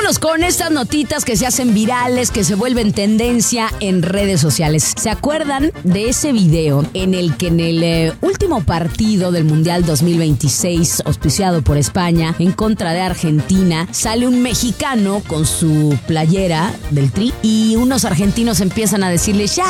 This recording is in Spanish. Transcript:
Vámonos con estas notitas que se hacen virales, que se vuelven tendencia en redes sociales. ¿Se acuerdan de ese video en el que en el último partido del Mundial 2026, auspiciado por España, en contra de Argentina, sale un mexicano con su playera del Tri y unos argentinos empiezan a decirle, ya